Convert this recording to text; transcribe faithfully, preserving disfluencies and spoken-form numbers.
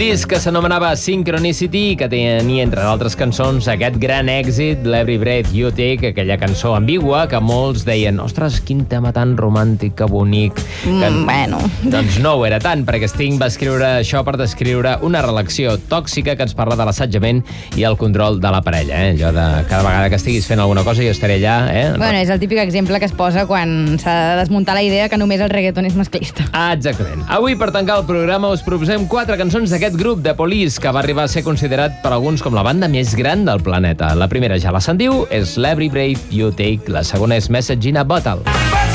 disc que s'anomenava Synchronicity, que tenia, entre altres cançons, aquest gran èxit, l'Every Breath You Take, aquella cançó ambigua que molts deien, ostres, quin tema tan romàntic, que bonic. Que, mm, bueno. Doncs no ho era tant, perquè Sting va escriure això per descriure una relació tòxica que ens parla de l'assetjament i el control de la parella. Eh? Allò de cada vegada que estiguis fent alguna cosa jo estaré allà. Eh? Bueno, és el típic exemple que es posa quan s'ha de desmuntar la idea que només el reggaeton és masclista. Ah, exactament. Avui, per tancar el programa, us proposem quatre cançons d'aquest grup de Police, que va arribar a ser considerat per alguns com la banda més gran del planeta. La primera ja la sentiu, és l'Every Breath You Take, la segona és Message in a Bottle.